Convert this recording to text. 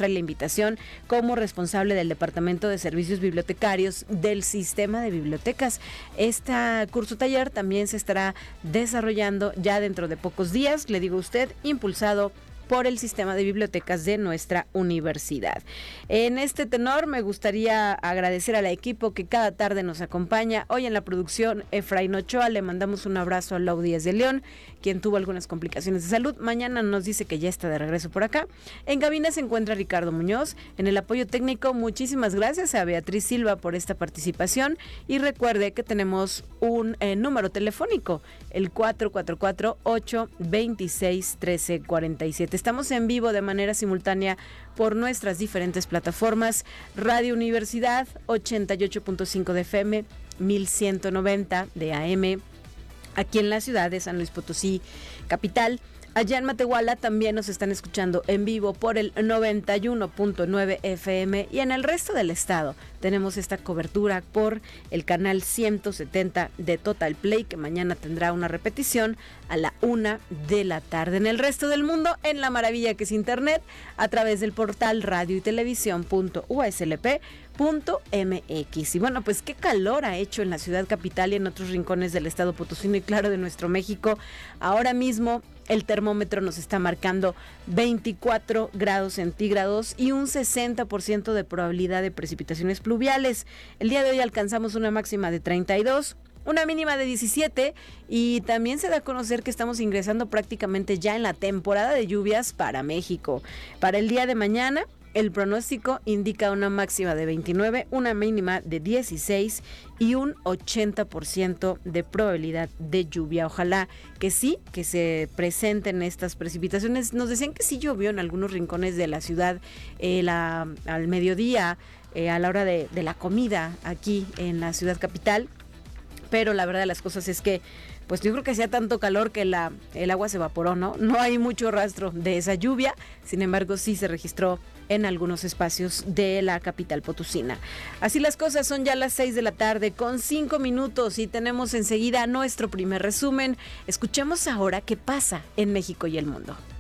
trae la invitación como responsable del Departamento de Servicios Bibliotecarios del Sistema de Bibliotecas. Este curso taller también se estará desarrollando ya dentro de pocos días, le digo a usted, impulsado por el sistema de bibliotecas de nuestra universidad. En este tenor me gustaría agradecer al equipo que cada tarde nos acompaña. Hoy en la producción, Efraín Ochoa, le mandamos un abrazo a Lau Díaz de León, quien tuvo algunas complicaciones de salud. Mañana nos dice que ya está de regreso por acá. En cabina se encuentra Ricardo Muñoz. En el apoyo técnico, muchísimas gracias a Beatriz Silva por esta participación. Y recuerde que tenemos un número telefónico, el 444-826-1347. Estamos en vivo de manera simultánea por nuestras diferentes plataformas. Radio Universidad 88.5 de FM, 1190 de AM, aquí en la ciudad de San Luis Potosí, capital. Allá en Matehuala también nos están escuchando en vivo por el 91.9 FM y en el resto del estado tenemos esta cobertura por el canal 170 de Total Play, que mañana tendrá una repetición a la 1 de la tarde. En el resto del mundo, en la maravilla que es Internet, a través del portal radio y televisión.uslp.mx. Y bueno, pues qué calor ha hecho en la ciudad capital y en otros rincones del estado potosino y claro de nuestro México. Ahora mismo el termómetro nos está marcando 24 grados centígrados y un 60% de probabilidad de precipitaciones pluviales. El día de hoy alcanzamos una máxima de 32, una mínima de 17 y también se da a conocer que estamos ingresando prácticamente ya en la temporada de lluvias para México. Para el día de mañana, el pronóstico indica una máxima de 29, una mínima de 16 y un 80% de probabilidad de lluvia. Ojalá que sí, que se presenten estas precipitaciones. Nos decían que sí llovió en algunos rincones de la ciudad al mediodía, a la hora de la comida aquí en la ciudad capital. Pero la verdad de las cosas es que pues yo creo que hacía tanto calor que el agua se evaporó, ¿no? No hay mucho rastro de esa lluvia, sin embargo sí se registró en algunos espacios de la capital potosina. Así las cosas, son ya las 6 de la tarde con 5 minutos y tenemos enseguida nuestro primer resumen. Escuchemos ahora qué pasa en México y el mundo.